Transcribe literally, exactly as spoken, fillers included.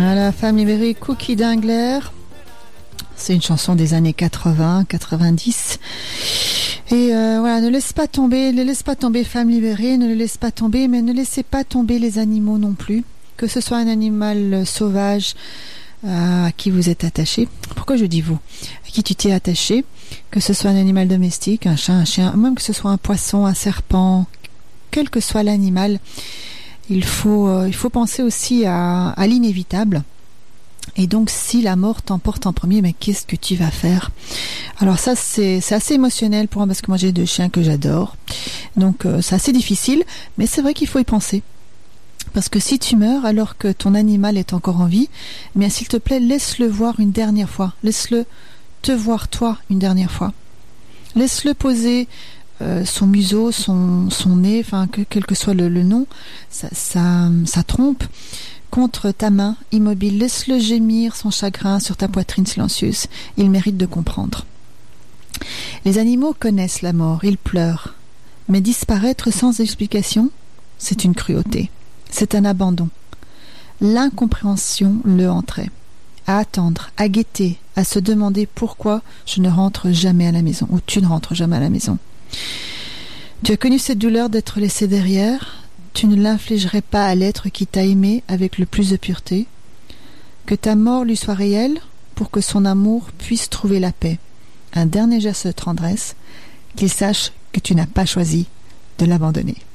La femme libérée, Cookie Dingler. C'est une chanson des années quatre-vingts, quatre-vingt-dix. Et euh, voilà, ne laisse pas tomber, ne laisse pas tomber femme libérée, ne le laisse pas tomber, mais ne laissez pas tomber les animaux non plus. Que ce soit un animal sauvage euh, à qui vous êtes attaché. Pourquoi je dis vous? À qui tu t'es attaché? Que ce soit un animal domestique, un chat, un chien, même que ce soit un poisson, un serpent, quel que soit l'animal, il faut, euh, il faut penser aussi à, à l'inévitable. Et donc, si la mort t'emporte en premier, mais qu'est-ce que tu vas faire? Alors ça, c'est, c'est assez émotionnel pour moi, parce que moi, j'ai deux chiens que j'adore. Donc, euh, c'est assez difficile, mais c'est vrai qu'il faut y penser. Parce que si tu meurs alors que ton animal est encore en vie, eh bien, s'il te plaît, laisse-le voir une dernière fois. Laisse-le te voir, toi, une dernière fois. Laisse-le poser euh, son museau, son, son nez, enfin, que, quel que soit le, le nom, sa, sa, sa trompe, contre ta main immobile. Laisse-le gémir son chagrin sur ta poitrine silencieuse. Il mérite de comprendre. Les animaux connaissent la mort, ils pleurent. Mais disparaître sans explication, c'est une cruauté. C'est un abandon. L'incompréhension le hantrait. À attendre, à guetter, à se demander pourquoi je ne rentre jamais à la maison, ou tu ne rentres jamais à la maison. Tu as connu cette douleur d'être laissé derrière. Tu ne l'infligerais pas à l'être qui t'a aimé avec le plus de pureté. Que ta mort lui soit réelle pour que son amour puisse trouver la paix. Un dernier geste de tendresse, qu'il sache que tu n'as pas choisi de l'abandonner.